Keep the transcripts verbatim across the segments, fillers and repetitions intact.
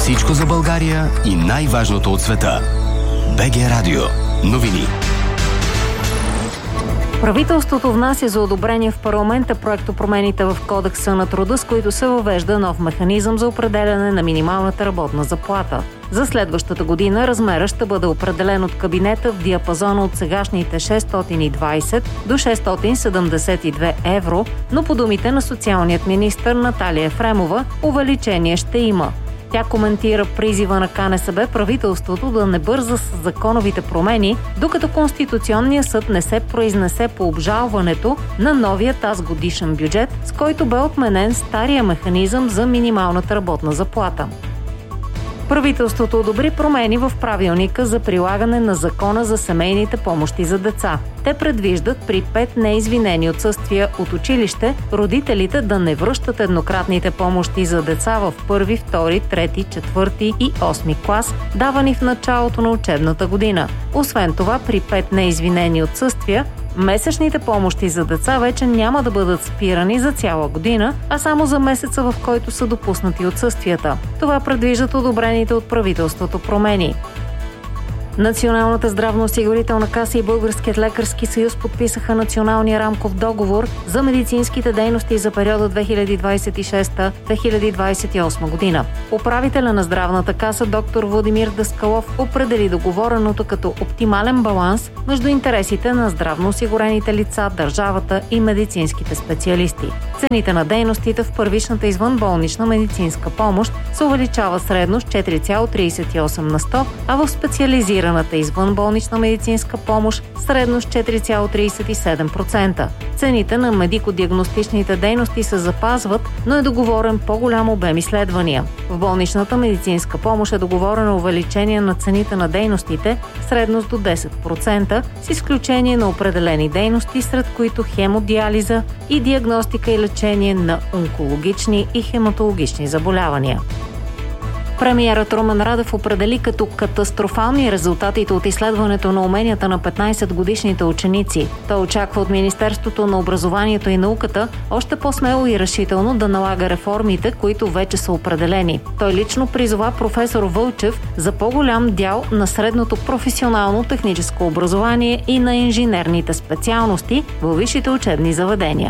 Всичко за България и най-важното от света. БГ Радио. Новини. Правителството внася за одобрение в парламента проектопромените в Кодекса на труда, с които се въвежда нов механизъм за определяне на минималната работна заплата. За следващата година размерът ще бъде определен от кабинета в диапазона от сегашните шестстотин и двадесет до шестстотин седемдесет и две евро, но по думите на социалният министър Наталия Ефремова, увеличение ще има. Тя коментира призива на КНСБ правителството да не бърза с законовите промени, докато Конституционният съд не се произнесе по обжалването на новия тазгодишен бюджет, с който бе отменен стария механизъм за минималната работна заплата. Правителството одобри промени в правилника за прилагане на Закона за семейните помощи за деца. Те предвиждат при пет неизвинени отсъствия от училище родителите да не връщат еднократните помощи за деца в първи, втори, трети, четвърти и осми клас, давани в началото на учебната година. Освен това, при пет неизвинени отсъствия, месечните помощи за деца вече няма да бъдат спирани за цяла година, а само за месеца, в който са допуснати отсъствията. Това предвиждат одобрените от правителството промени. Националната здравноосигурителна каса и Българският лекарски съюз подписаха националния рамков договор за медицинските дейности за периода две хиляди двадесет и шеста - две хиляди двадесет и осма година. Управителя на здравната каса доктор Владимир Даскалов определи договореното като оптимален баланс между интересите на здравноосигурените лица, държавата и медицинските специалисти. Цените на дейностите в първичната извънболнична медицинска помощ се увеличава средно с четири цяло тридесет и осем на сто, а в специализираната извънболнична медицинска помощ средно с четири цяло тридесет и седем процента. Цените на медико-диагностичните дейности се запазват, но е договорен по-голям обем изследвания. В болничната медицинска помощ е договорено увеличение на цените на дейностите средно с до десет процента, с изключение на определени дейности, сред които хемодиализа и диагностика и лечение на онкологични и хематологични заболявания. Премиерът Румен Радев определи като катастрофални резултатите от изследването на уменията на петнадесетгодишните ученици. Той очаква от Министерството на образованието и науката още по-смело и решително да налага реформите, които вече са определени. Той лично призова професор Вълчев за по-голям дял на средното професионално техническо образование и на инженерните специалности във висшите учебни заведения.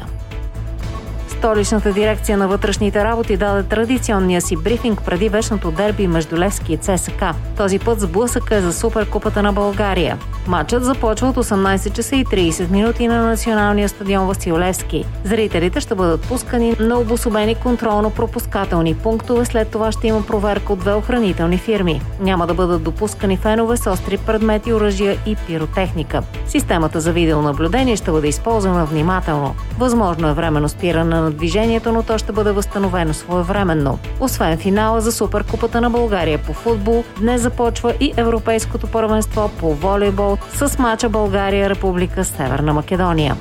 Столичната дирекция на вътрешните работи даде традиционния си брифинг преди вечното дерби между Левски и ЦСКА. Този път сблъсъка е за Суперкупата на България. Матчът започва от осемнадесет часа и тридесет минути на националния стадион Васил Левски. Зрителите ще бъдат пускани на обособени контролно-пропускателни пунктове, след това ще има проверка от две охранителни фирми. Няма да бъдат допускани фенове с остри предмети, оръжия и пиротехника. Системата за видеонаблюдение ще бъде използвана внимателно. Възможно е временно спиране на движението, но то ще бъде възстановено своевременно. Освен финала за Суперкупата на България по футбол, днес започва и Европейското първенство по волейбол с мача България-Република Северна Македония.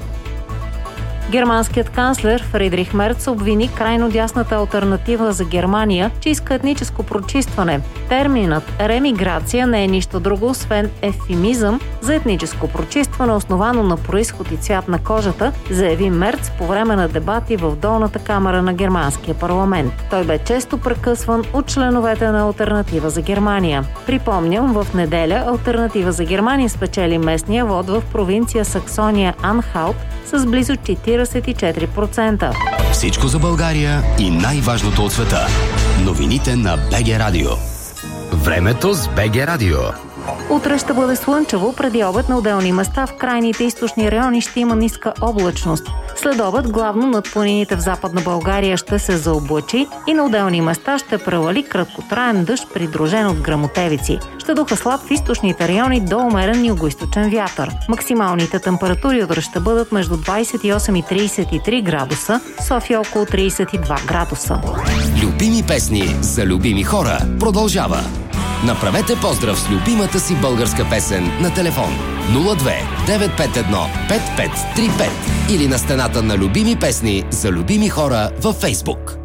Германският канцлер Фридрих Мерц обвини крайно дясната алтернатива за Германия, че иска етническо прочистване. Терминът ремиграция не е нищо друго, освен ефемизъм за етническо прочистване, основано на произход и цвят на кожата, заяви Мерц по време на дебати в долната камара на германския парламент. Той бе често прекъсван от членовете на Алтернатива за Германия. Припомням, в неделя Алтернатива за Германия спечели местния вод в провинция Саксония-Анхалт с близо четиридесет и четири процента. Всичко за България и най-важното от света. Новините на БГ Радио. Времето с БГ Радио. Утре ще бъде слънчево, преди обед на отделни места в крайните източни райони ще има ниска облачност. След обед главно над планините в Западна България ще се заоблачи и на отделни места ще превали краткотраен дъжд, придружен от гръмотевици. Ще духа слаб в източните райони до умерен югоизточен вятър. Максималните температури утре ще бъдат между двадесет и осем и тридесет и три градуса, София около тридесет и два градуса. Любими песни за любими хора продължава. Направете поздрав с любимата си българска песен на телефон нула две девет пет едно пет пет три пет или на стената на любими песни за любими хора във Фейсбук.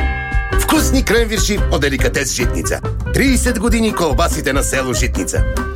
Вкусни кренвирши от деликатес Житница. тридесет години колбасите на село Житница.